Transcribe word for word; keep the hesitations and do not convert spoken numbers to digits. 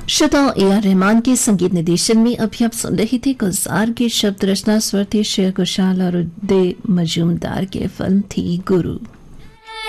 श्रोताओं, A R Rahman के संगीत निर्देशन में अभी आप सुन रहे थे गुलजार के शब्द रचना स्वर थे शेर घोषाल और उदय मजूमदार के। फिल्म थी गुरु।